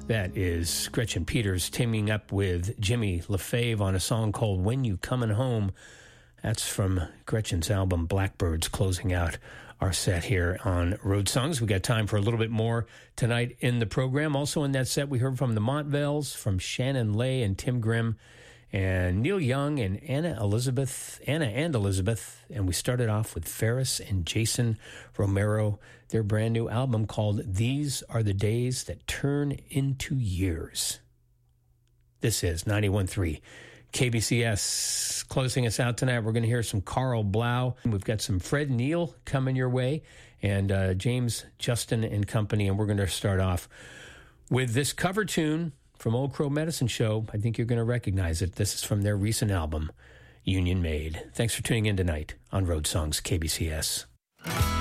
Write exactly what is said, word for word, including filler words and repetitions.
That is Gretchen Peters teaming up with Jimmy LaFave on a song called When You Comin' Home. That's from Gretchen's album Blackbirds, closing out our set here on Road Songs. We got time for a little bit more tonight in the program. Also in that set, we heard from the Montvales, from Shannon Lay and Tim Grimm, and Neil Young and Anna Elizabeth, Anna and Elizabeth. And we started off with Ferris and Jason Romero, their brand new album called These Are the Days That Turn Into Years. This is ninety-one point three K B C S. Closing us out tonight, we're going to hear some Carl Blau. We've got some Fred Neil coming your way, and uh, James Justin and company. And we're going to start off with this cover tune from Old Crow Medicine Show. I think you're going to recognize it. This is from their recent album, Union Made. Thanks for tuning in tonight on Road Songs K B C S.